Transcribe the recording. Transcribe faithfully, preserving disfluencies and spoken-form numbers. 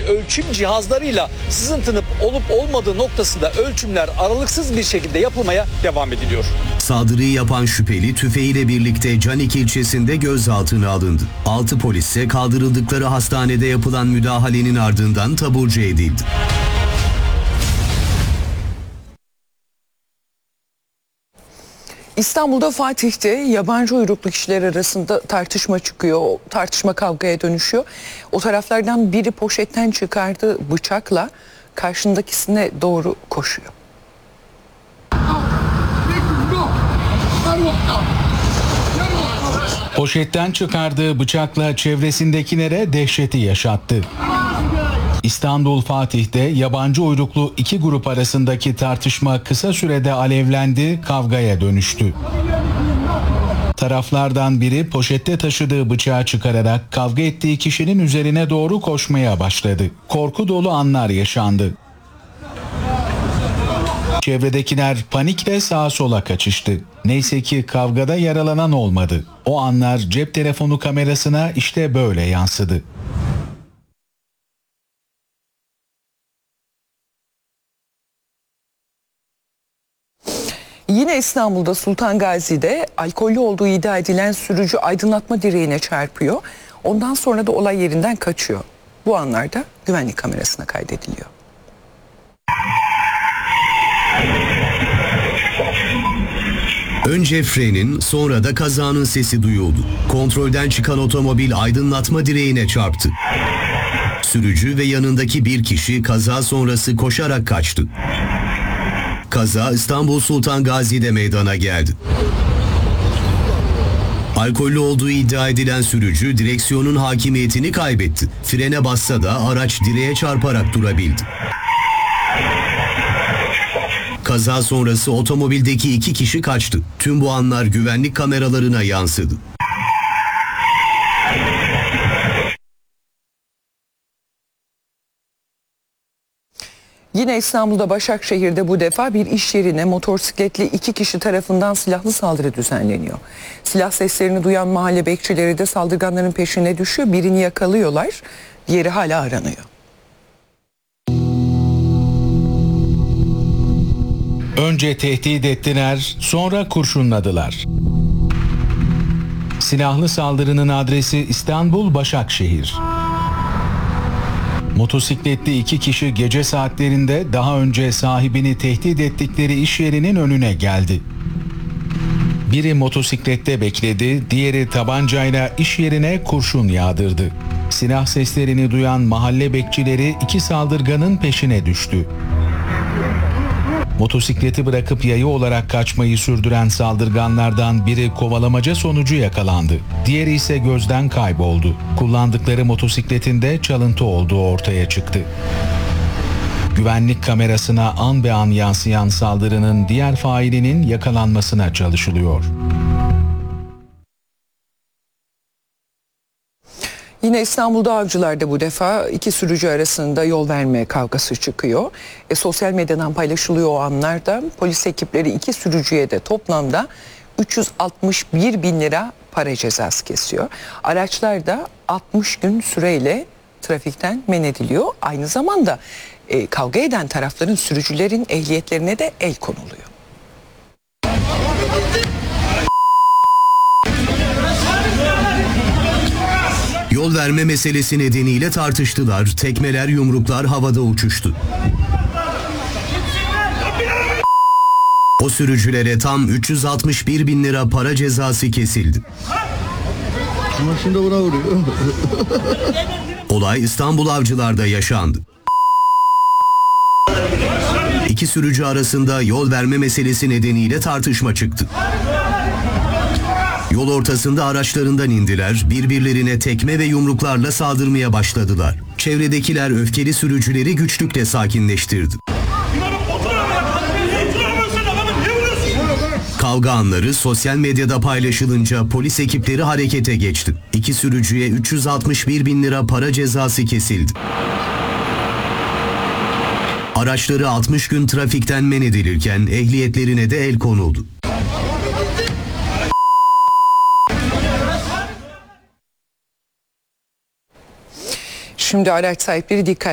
ölçüm cihazlarıyla sızıntının olup olmadığı noktasında ölçümler aralıksız bir şekilde yapılmaya devam ediliyor. Saldırıyı yapan şüpheli tüfeğiyle birlikte Canik ilçesinde gözaltına alındı. altı polis ise kaldırıldıkları hastanede yapılan müdahalenin ardından taburcu edildi. İstanbul'da Fatih'te yabancı uyruklu kişiler arasında tartışma çıkıyor. O tartışma kavgaya dönüşüyor. O taraflardan biri poşetten çıkardığı bıçakla karşındakisine doğru koşuyor. Poşetten çıkardığı bıçakla çevresindekilere dehşeti yaşattı. İstanbul Fatih'te yabancı uyruklu iki grup arasındaki tartışma kısa sürede alevlendi, kavgaya dönüştü. Taraflardan biri poşette taşıdığı bıçağı çıkararak kavga ettiği kişinin üzerine doğru koşmaya başladı. Korku dolu anlar yaşandı. Çevredekiler panikle sağa sola kaçıştı. Neyse ki kavgada yaralanan olmadı. O anlar cep telefonu kamerasına işte böyle yansıdı. Yine İstanbul'da Sultan Gazi'de alkollü olduğu iddia edilen sürücü aydınlatma direğine çarpıyor. Ondan sonra da olay yerinden kaçıyor. Bu anlarda güvenlik kamerasına kaydediliyor. Önce frenin, sonra da kazanın sesi duyuldu. Kontrolden çıkan otomobil aydınlatma direğine çarptı. Sürücü ve yanındaki bir kişi kaza sonrası koşarak kaçtı. Kaza İstanbul Sultan Gazi'de meydana geldi. Alkollü olduğu iddia edilen sürücü direksiyonun hakimiyetini kaybetti. Frene bassa da araç direğe çarparak durabildi. Kaza sonrası otomobildeki iki kişi kaçtı. Tüm bu anlar güvenlik kameralarına yansıdı. Yine İstanbul'da Başakşehir'de bu defa bir iş yerine motosikletli iki kişi tarafından silahlı saldırı düzenleniyor. Silah seslerini duyan mahalle bekçileri de saldırganların peşine düşüyor. Birini yakalıyorlar, diğeri hala aranıyor. Önce tehdit ettiler, sonra kurşunladılar. Silahlı saldırının adresi İstanbul Başakşehir. Motosikletli iki kişi gece saatlerinde daha önce sahibini tehdit ettikleri iş yerinin önüne geldi. Biri motosiklette bekledi, diğeri tabancayla iş yerine kurşun yağdırdı. Silah seslerini duyan mahalle bekçileri iki saldırganın peşine düştü. Motosikleti bırakıp yayı olarak kaçmayı sürdüren saldırganlardan biri kovalamaca sonucu yakalandı. Diğeri ise gözden kayboldu. Kullandıkları motosikletinde çalıntı olduğu ortaya çıktı. Güvenlik kamerasına an be an yansıyan saldırının diğer failinin yakalanmasına çalışılıyor. Yine İstanbul'da Avcılar'da bu defa iki sürücü arasında yol verme kavgası çıkıyor. E, sosyal medyadan paylaşılıyor o anlarda. Polis ekipleri iki sürücüye de toplamda üç yüz altmış bir bin lira para cezası kesiyor. Araçlar da altmış gün süreyle trafikten men ediliyor. Aynı zamanda e, kavga eden tarafların sürücülerin ehliyetlerine de el konuluyor. Yol verme meselesi nedeniyle tartıştılar. Tekmeler, yumruklar havada uçuştu. O sürücülere tam üç yüz altmış bir bin lira para cezası kesildi. Şimdi buna vuruyor. Olay İstanbul Avcılar'da yaşandı. İki sürücü arasında yol verme meselesi nedeniyle tartışma çıktı. Yol ortasında araçlarından indiler, birbirlerine tekme ve yumruklarla saldırmaya başladılar. Çevredekiler öfkeli sürücüleri güçlükle sakinleştirdi. Kavga anları sosyal medyada paylaşılınca polis ekipleri harekete geçti. İki sürücüye üç yüz altmış bir bin lira para cezası kesildi. Araçları altmış gün trafikten men edilirken ehliyetlerine de el konuldu. Şimdi araç sahipleri dikkat